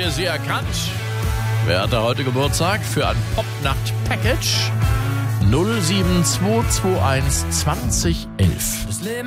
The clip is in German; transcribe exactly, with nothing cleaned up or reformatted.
ihr sie erkannt? Wer hat da heute Geburtstag für ein Popnacht-Package? null sieben zwei zwei eins zwanzig elf.